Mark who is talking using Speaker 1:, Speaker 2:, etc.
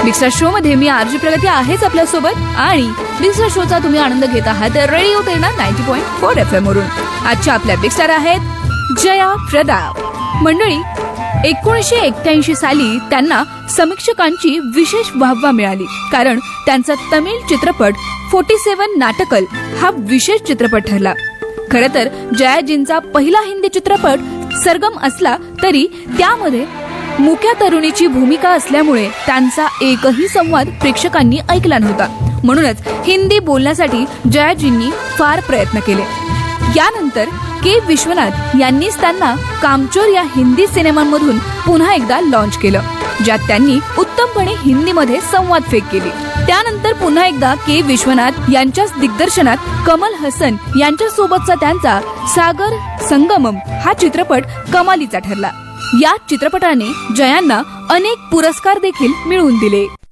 Speaker 1: Big star show मध्ये मी RG प्रगती आहेच आपल्या सोबत आणि बिग स्टार शोचा तुम्ही आनंद घेत आहात रेडिओ तेरणा 90.4 FM वरून. आजच्या आपल्या बिग स्टार आहेत जया प्रदा. मंडळी, 1981 साली त्यांना समीक्षकांची विशेष वाहवा मिळाली कारण त्यांचा तमिळ चित्रपट 47 नाटकल हा विशेष चित्रपट ठरला. खरं तर जयाजींचा पहिला हिंदी चित्रपट सरगम असला तरी त्यामध्ये मुख्य तरुणीची भूमिका असल्यामुळे त्यांचा एकही संवाद प्रेक्षकांनी ऐकला नव्हता. म्हणूनच हिंदी बोलण्यासाठी जयाजींनी फार प्रयत्न केले. यानंतर के विश्वनाथ यांनीच त्यांना कामचोर या हिंदी सिनेमांमधून पुन्हा एकदा लॉन्च केलं, ज्यात त्यांनी उत्तमपणे हिंदीमध्ये संवाद फेक केली. त्यानंतर पुन्हा एकदा के विश्वनाथ यांच्याच दिग्दर्शनात कमल हसन यांच्या सोबतचा त्यांचा सागर संगमम हा चित्रपट कमालीचा ठरला. या चित्रपटाने जयांना अनेक पुरस्कार देखील मिळवून दिले.